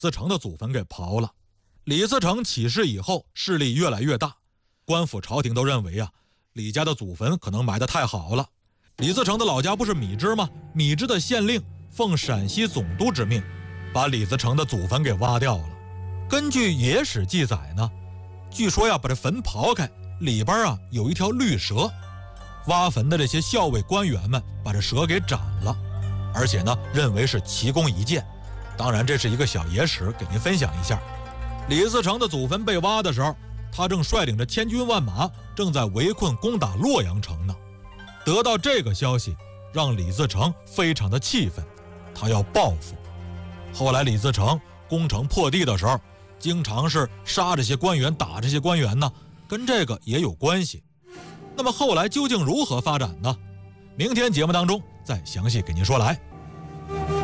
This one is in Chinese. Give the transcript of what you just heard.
自成的祖坟给刨了。李自成起事以后，势力越来越大，官府朝廷都认为李家的祖坟可能埋得太好了。李自成的老家不是米脂吗？米脂的县令奉陕西总督之命，把李自成的祖坟给挖掉了。根据野史记载呢，据说把这坟刨开，里边有一条绿蛇。挖坟的这些校尉官员们把这蛇给斩了，而且呢认为是奇功一件。当然这是一个小野史，给您分享一下。李自成的祖坟被挖的时候，他正率领着千军万马正在围困攻打洛阳城呢。得到这个消息，让李自成非常的气愤，他要报复。后来李自成攻城破地的时候，经常是杀这些官员，打这些官员呢，跟这个也有关系。那么后来究竟如何发展呢？明天节目当中再详细给您说来。